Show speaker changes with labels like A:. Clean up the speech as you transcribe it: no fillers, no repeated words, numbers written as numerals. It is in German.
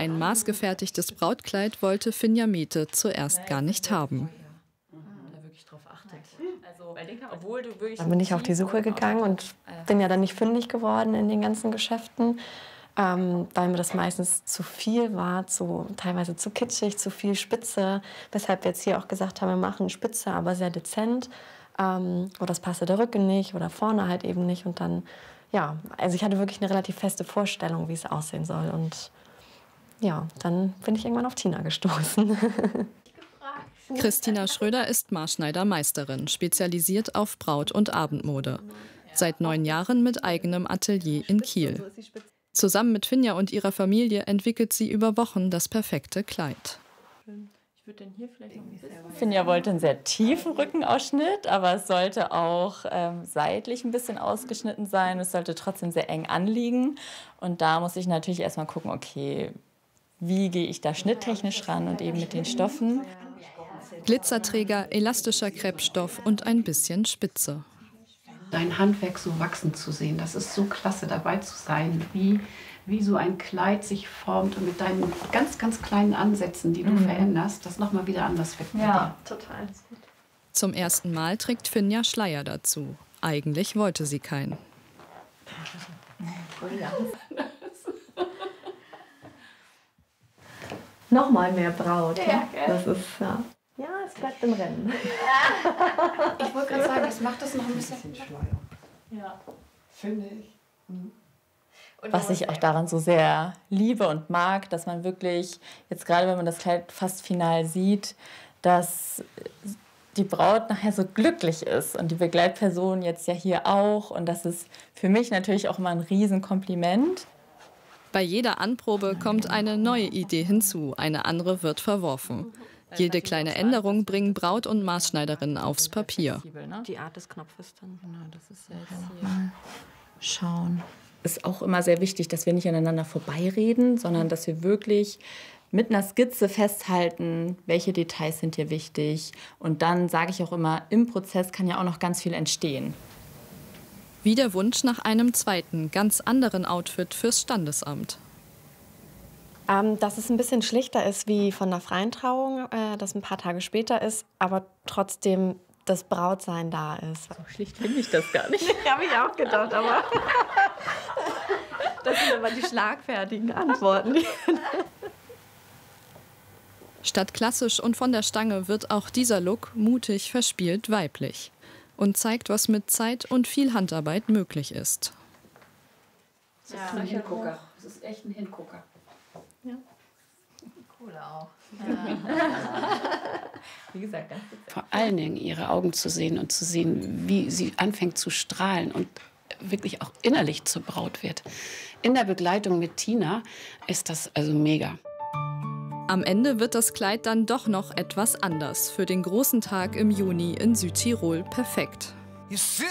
A: ein maßgefertigtes Brautkleid wollte Finja Mete zuerst gar nicht haben.
B: Dann bin ich auf die Suche gegangen und bin ja dann nicht fündig geworden in den ganzen Geschäften, weil mir das meistens zu viel war, teilweise zu kitschig, zu viel Spitze. Weshalb wir jetzt hier auch gesagt haben, wir machen Spitze, aber sehr dezent. Oder das passte der Rücken nicht oder vorne halt eben nicht. Und dann, ja, also ich hatte wirklich eine relativ feste Vorstellung, wie es aussehen soll. Und ja, dann bin ich irgendwann auf Tina gestoßen.
A: Christina Schröder ist Maßschneidermeisterin, spezialisiert auf Braut- und Abendmode. Seit 9 Jahren mit eigenem Atelier in Kiel. Zusammen mit Finja und ihrer Familie entwickelt sie über Wochen das perfekte Kleid.
C: Finja wollte einen sehr tiefen Rückenausschnitt, aber es sollte auch seitlich ein bisschen ausgeschnitten sein. Es sollte trotzdem sehr eng anliegen. Und da muss ich natürlich erstmal gucken, okay, wie gehe ich da schnitttechnisch ran und eben mit den Stoffen.
A: Glitzerträger, elastischer Kreppstoff und ein bisschen Spitze.
D: Dein Handwerk so wachsen zu sehen, das ist so klasse, dabei zu sein, wie so ein Kleid sich formt und mit deinen ganz, ganz kleinen Ansätzen, die du veränderst, das nochmal wieder anders wird.
B: Ja, total.
A: Zum ersten Mal trägt Finja Schleier dazu. Eigentlich wollte sie keinen.
B: Nochmal mehr Braut.
D: Ja,
B: das ist, ja, es bleibt im Rennen.
D: Ich wollte gerade sagen, das macht das noch ein bisschen
E: Schleier.
D: Ja.
E: Finde ich.
C: Was ich auch daran so sehr liebe und mag, dass man wirklich, jetzt gerade wenn man das Kleid fast final sieht, dass die Braut nachher so glücklich ist und die Begleitperson jetzt ja hier auch. Und das ist für mich natürlich auch immer ein Riesenkompliment.
A: Bei jeder Anprobe kommt eine neue Idee hinzu, eine andere wird verworfen. Jede kleine Änderung bringen Braut- und Maßschneiderinnen aufs Papier.
B: Die Art des Knopfes dann.
C: Das ist jetzt hier. Mal schauen. Ist auch immer sehr wichtig, dass wir nicht aneinander vorbeireden, sondern dass wir wirklich mit einer Skizze festhalten, welche Details sind hier wichtig. Und dann sage ich auch immer, im Prozess kann ja auch noch ganz viel entstehen.
A: Wie der Wunsch nach einem zweiten, ganz anderen Outfit fürs Standesamt.
B: Dass es ein bisschen schlichter ist wie von der freien Trauung, das ein paar Tage später ist, aber trotzdem das Brautsein da ist.
C: So schlicht finde ich das gar nicht.
B: Habe ich auch gedacht, aber das sind aber die schlagfertigen Antworten.
A: Statt klassisch und von der Stange wird auch dieser Look mutig, verspielt, weiblich. Und zeigt, was mit Zeit und viel Handarbeit möglich ist.
D: Das ist ein Hingucker. Das ist echt ein Hingucker.
B: Ja.
C: Cool auch. Wie gesagt, ganz witzig.
D: Vor allen Dingen ihre Augen zu sehen und zu sehen, wie sie anfängt zu strahlen und wirklich auch innerlich zur Braut wird. In der Begleitung mit Tina ist das also mega.
A: Am Ende wird das Kleid dann doch noch etwas anders. Für den großen Tag im Juni in Südtirol perfekt.